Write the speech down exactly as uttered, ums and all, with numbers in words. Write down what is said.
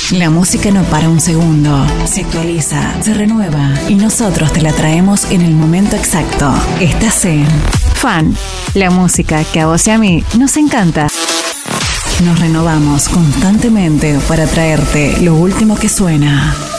La música no para un segundo, se actualiza, se renueva y nosotros te la traemos en el momento exacto. Estás en Fan, la música que a vos y a mí nos encanta. Nos renovamos constantemente para traerte lo último que suena.